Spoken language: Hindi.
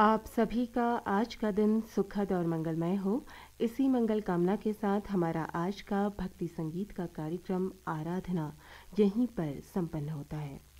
आप सभी का आज का दिन सुखद और मंगलमय हो। इसी मंगल कामना के साथ हमारा आज का भक्ति संगीत का कार्यक्रम आराधना यहीं पर संपन्न होता है।